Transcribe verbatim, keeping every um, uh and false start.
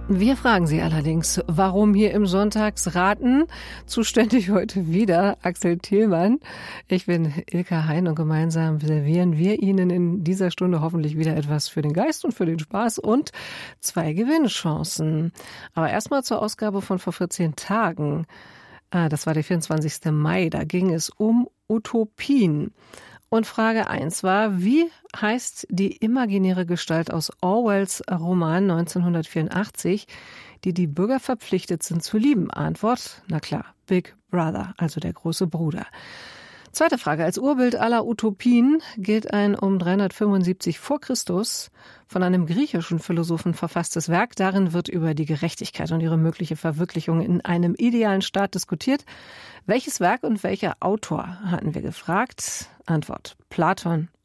Wir fragen Sie allerdings, warum hier im Sonntagsraten? Zuständig heute wieder Axel Thielmann. Ich bin Ilka Hein und gemeinsam servieren wir Ihnen in dieser Stunde hoffentlich wieder etwas für den Geist und für den Spaß und zwei Gewinnchancen. Aber erstmal zur Ausgabe von vor vierzehn Tagen. Ah, das war der vierundzwanzigster Mai. Da ging es um Utopien. Und Frage eins war, wie heißt die imaginäre Gestalt aus Orwells Roman neunzehnhundertvierundachtzig, die die Bürger verpflichtet sind zu lieben? Antwort, na klar, Big Brother, also der große Bruder. Zweite Frage, als Urbild aller Utopien gilt ein um dreihundertfünfundsiebzig vor Christus von einem griechischen Philosophen verfasstes Werk. Darin wird über die Gerechtigkeit und ihre mögliche Verwirklichung in einem idealen Staat diskutiert. Welches Werk und welcher Autor, hatten wir gefragt? Antwort, Platon